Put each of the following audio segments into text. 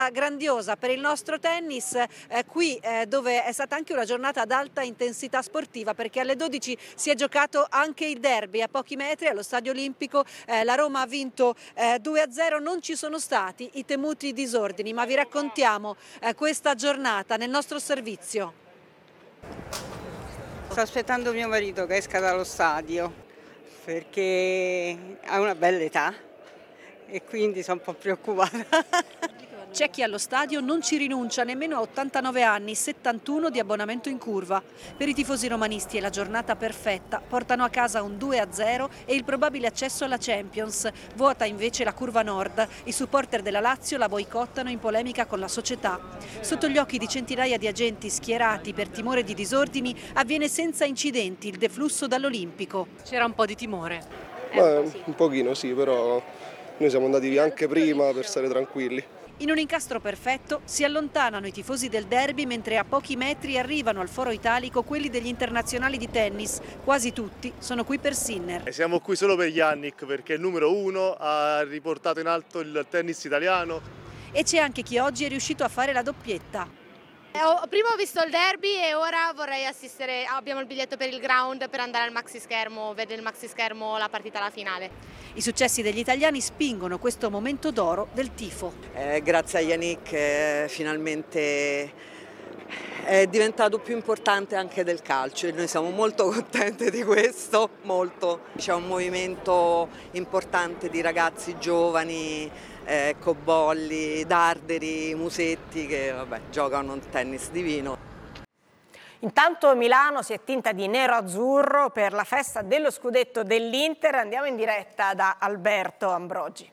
Grandiosa per il nostro tennis, qui dove è stata anche una giornata ad alta intensità sportiva, perché alle 12 si è giocato anche il derby a pochi metri allo Stadio Olimpico. La Roma ha vinto 2-0, non ci sono stati i temuti disordini, ma vi raccontiamo questa giornata nel nostro servizio. Sto aspettando mio marito che esca dallo stadio perché ha una bella età e quindi sono un po' preoccupata. C'è chi allo stadio non ci rinuncia nemmeno a 89 anni, 71 di abbonamento in curva. Per i tifosi romanisti è la giornata perfetta, portano a casa un 2-0 e il probabile accesso alla Champions. Vuota invece la curva nord, i supporter della Lazio la boicottano in polemica con la società. Sotto gli occhi di centinaia di agenti schierati per timore di disordini avviene senza incidenti il deflusso dall'Olimpico. C'era un po' di timore? Un pochino sì, però noi siamo andati via anche prima per stare tranquilli. In un incastro perfetto si allontanano i tifosi del derby mentre a pochi metri arrivano al foro italico quelli degli internazionali di tennis. Quasi tutti sono qui per Sinner. Siamo qui solo per Yannick perché è il numero 1, ha riportato in alto il tennis italiano. E c'è anche chi oggi è riuscito a fare la doppietta. Prima ho visto il derby e ora vorrei assistere, abbiamo il biglietto per il ground per andare al maxischermo, vedere il maxischermo la partita alla finale. I successi degli italiani spingono questo momento d'oro del tifo. Grazie a Yannick finalmente è diventato più importante anche del calcio e noi siamo molto contenti di questo, molto. C'è un movimento importante di ragazzi giovani, Cobolli, Darderi, Musetti che giocano un tennis divino. Intanto Milano si è tinta di nero-azzurro per la festa dello scudetto dell'Inter. Andiamo in diretta da Alberto Ambrogi.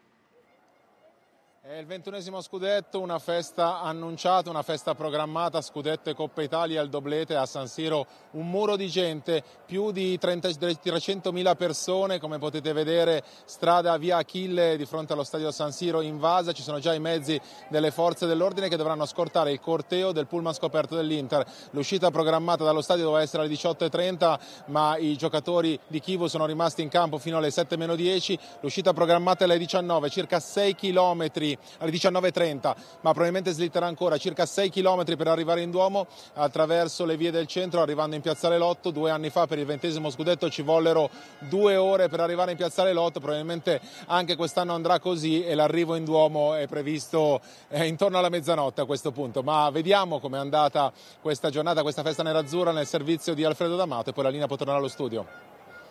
È il 21esimo scudetto, una festa annunciata, una festa programmata, scudetto e Coppa Italia, il doblete a San Siro, un muro di gente, più di 300.000 persone, come potete vedere, strada via Achille di fronte allo stadio San Siro invasa, ci sono già i mezzi delle forze dell'ordine che dovranno scortare il corteo del pullman scoperto dell'Inter. L'uscita programmata dallo stadio doveva essere alle 18:30, ma i giocatori di Chievo sono rimasti in campo fino alle 7:10, l'uscita programmata è alle 19, circa 6 chilometri alle 19:30, ma probabilmente slitterà ancora circa 6 km per arrivare in Duomo attraverso le vie del centro, arrivando in Piazzale Lotto. 2 anni fa per il 20° scudetto ci vollero 2 ore per arrivare in Piazzale Lotto, probabilmente anche quest'anno andrà così e l'arrivo in Duomo è previsto intorno alla mezzanotte a questo punto, ma vediamo com'è andata questa giornata, questa festa nerazzurra nel servizio di Alfredo D'Amato e poi la linea può tornare allo studio.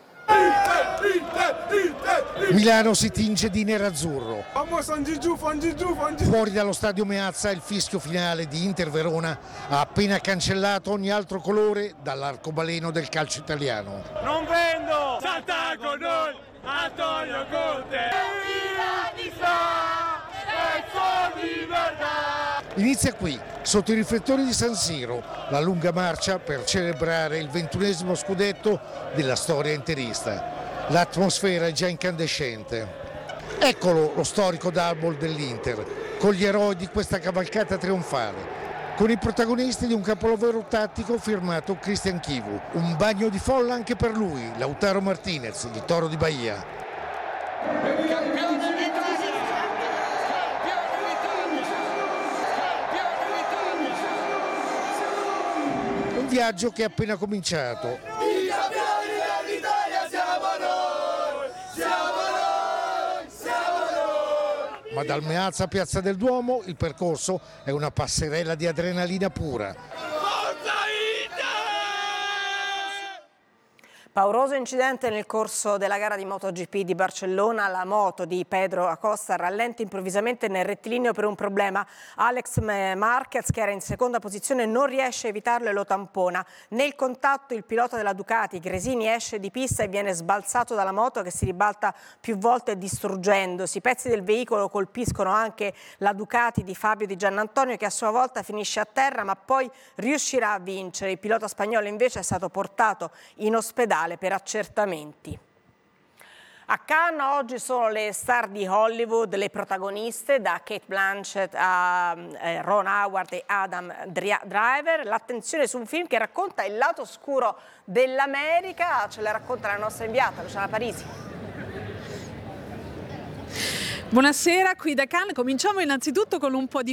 Milano si tinge di nerazzurro. Fuori dallo stadio Meazza il fischio finale di Inter Verona ha appena cancellato ogni altro colore dall'arcobaleno del calcio italiano. Non vendo! Salta con noi! Antonio Conte! Inizia qui, sotto i riflettori di San Siro, la lunga marcia per celebrare il 21esimo scudetto della storia interista. L'atmosfera è già incandescente. Eccolo lo storico Dalbol dell'Inter, con gli eroi di questa cavalcata trionfale, con i protagonisti di un capolavoro tattico firmato Cristian Chivu. Un bagno di folla anche per lui, Lautaro Martinez, il Toro di Bahia. Un viaggio che è appena cominciato. Ma dal Meazza a Piazza del Duomo il percorso è una passerella di adrenalina pura. Pauroso incidente nel corso della gara di MotoGP di Barcellona. La moto di Pedro Acosta rallenta improvvisamente nel rettilineo per un problema. Alex Marquez, che era in seconda posizione, non riesce a evitarlo e lo tampona. Nel contatto il pilota della Ducati, Gresini, esce di pista e viene sbalzato dalla moto che si ribalta più volte distruggendosi. I pezzi del veicolo colpiscono anche la Ducati di Fabio Di Giannantonio, che a sua volta finisce a terra ma poi riuscirà a vincere. Il pilota spagnolo invece è stato portato in ospedale per accertamenti. A Cannes oggi sono le star di Hollywood, le protagoniste, da Kate Blanchett a Ron Howard e Adam Driver. L'attenzione su un film che racconta il lato oscuro dell'America, ce la racconta la nostra inviata Luciana Parisi. Buonasera, qui da Cannes cominciamo innanzitutto con un po' di